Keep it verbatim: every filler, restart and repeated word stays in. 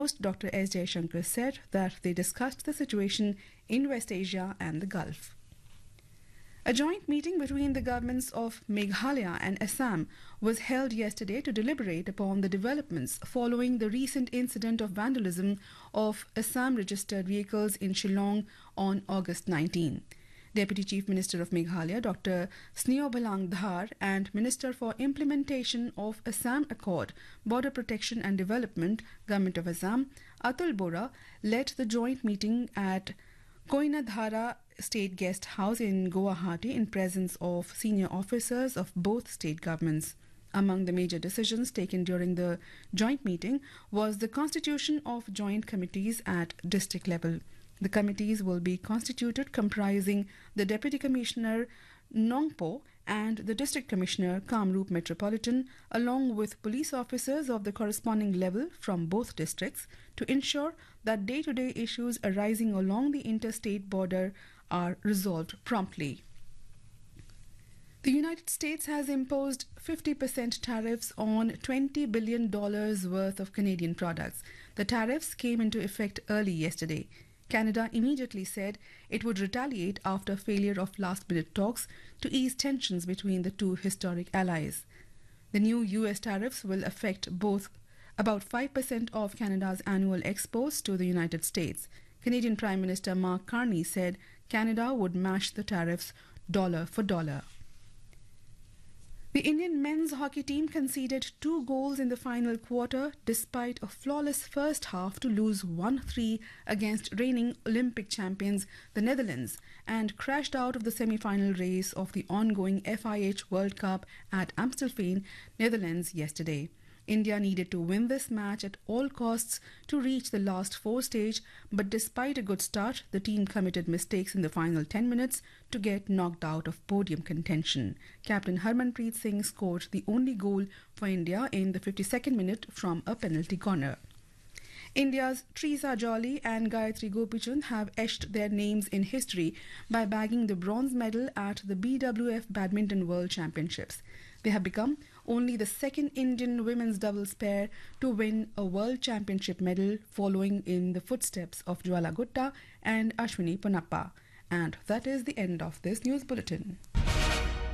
host Doctor S. Jaishankar said that they discussed the situation in West Asia and the Gulf. A joint meeting between the governments of Meghalaya and Assam was held yesterday to deliberate upon the developments following the recent incident of vandalism of Assam registered vehicles in Shillong on August nineteenth. Deputy Chief Minister of Meghalaya, Doctor Sneobhalang Dhar, and Minister for Implementation of Assam Accord, Border Protection and Development, Government of Assam, Atul Bora, led the joint meeting at Koinadhara State Guest House in Guwahati in presence of senior officers of both state governments. Among the major decisions taken during the joint meeting was the constitution of joint committees at district level. The committees will be constituted comprising the Deputy Commissioner Nongpo and the District Commissioner Kamrup Metropolitan, along with police officers of the corresponding level from both districts, to ensure that day-to-day issues arising along the interstate border are resolved promptly. The United States has imposed fifty percent tariffs on twenty billion dollars worth of Canadian products. The tariffs came into effect early yesterday. Canada immediately said it would retaliate after failure of last-minute talks to ease tensions between the two historic allies. The new U S tariffs will affect both about five percent of Canada's annual exports to the United States. Canadian Prime Minister Mark Carney said Canada would match the tariffs dollar for dollar. The Indian men's hockey team conceded two goals in the final quarter despite a flawless first half to lose one three against reigning Olympic champions the Netherlands and crashed out of the semi-final race of the ongoing F I H World Cup at Amstelveen, Netherlands yesterday. India needed to win this match at all costs to reach the last four stage, but despite a good start, the team committed mistakes in the final ten minutes to get knocked out of podium contention. Captain Harmanpreet Singh scored the only goal for India in the fifty-second minute from a penalty corner. India's Trisa Jolly and Gayatri Gopichand have etched their names in history by bagging the bronze medal at the B W F Badminton World Championships. They have become only the second Indian women's doubles pair to win a World Championship medal, following in the footsteps of Jwala Gutta and Ashwini Ponappa. And that is the end of this news bulletin.